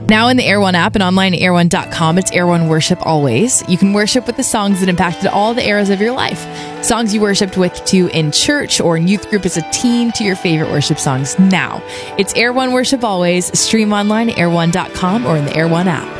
Now in the Air One app and online at air1.com, it's Air One Worship Always. You can worship with the songs that impacted all the eras of your life. Songs you worshiped with too in church or in youth group as a teen to your favorite worship songs now. It's Air One Worship Always. Stream online at air1.com or in the Air One app.